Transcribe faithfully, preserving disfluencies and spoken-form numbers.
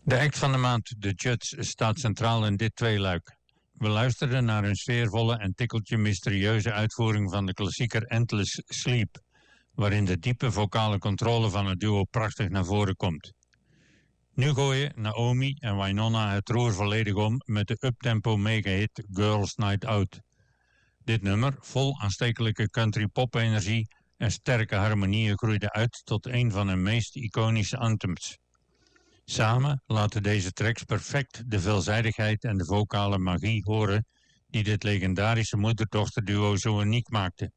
De act van de maand, The Judds, staat centraal in dit tweeluik. We luisterden naar een sfeervolle en tikkeltje mysterieuze uitvoering van de klassieker Endless Sleep, waarin de diepe vocale controle van het duo prachtig naar voren komt. Nu gooien Naomi en Wynonna het roer volledig om met de uptempo megahit Girls Night Out. Dit nummer, vol aanstekelijke country pop energie en sterke harmonieën, groeide uit tot een van hun meest iconische anthems. Samen laten deze tracks perfect de veelzijdigheid en de vocale magie horen die dit legendarische moeder-dochterduo zo uniek maakte.